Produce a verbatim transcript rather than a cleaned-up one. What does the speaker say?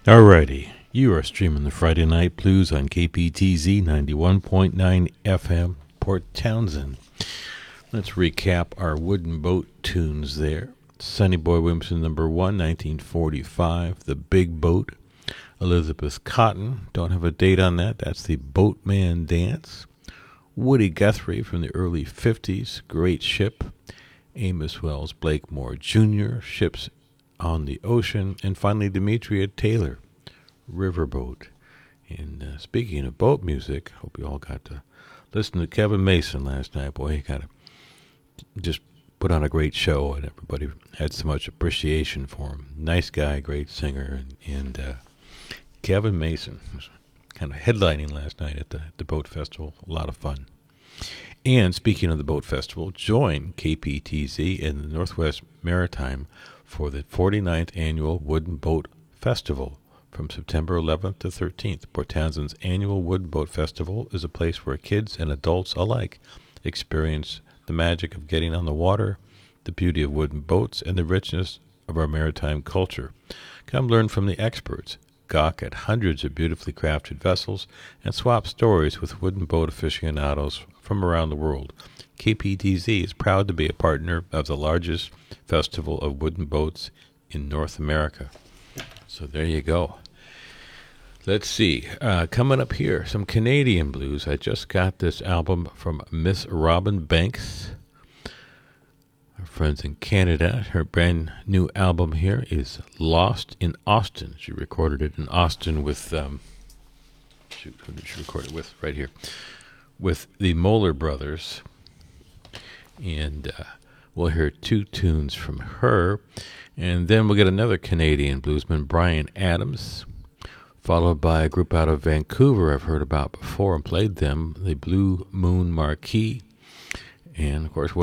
Alrighty, you are streaming the Friday Night Blues on K P T Z ninety-one point nine F M, Port Townsend. Let's recap our wooden boat tunes there. Sonny Boy Williamson, number one, nineteen forty-five, The Big Boat. Elizabeth Cotten, don't have a date on that, that's The Boatman Dance. Woody Guthrie from the early fifties, Great Ship. Amos Wells Blakemore Junior, Ships on the Ocean. And finally, Demetria Taylor, Riverboat. And uh, speaking of boat music, hope you all got to listen to Kevin Mason last night. Boy, he got to just put on a great show, and everybody had so much appreciation for him. Nice guy, great singer, and, and uh, Kevin Mason was kind of headlining last night at the, the Boat Festival. A lot of fun. And speaking of the Boat Festival, join K P T Z in the Northwest Maritime for the forty-ninth Annual Wooden Boat Festival from September eleventh to thirteenth. Port Townsend's annual Wooden Boat Festival is a place where kids and adults alike experience the magic of getting on the water, the beauty of wooden boats, and the richness of our maritime culture. Come learn from the experts, gawk at hundreds of beautifully crafted vessels, and swap stories with wooden boat aficionados from around the world. K P T Z is proud to be a partner of the largest festival of wooden boats in North America. So there you go. Let's see. Uh, coming up here, some Canadian blues. I just got this album from Miss Robin Banks, our friends in Canada. Her brand new album here is Lost in Austin. She recorded it in Austin with, um, shoot, who did she record it with? Right here. With the Moeller Brothers. And uh, we'll hear two tunes from her. And then we'll get another Canadian bluesman, Brian Adams, followed by a group out of Vancouver I've heard about before and played them, the Blue Moon Marquee. And, of course,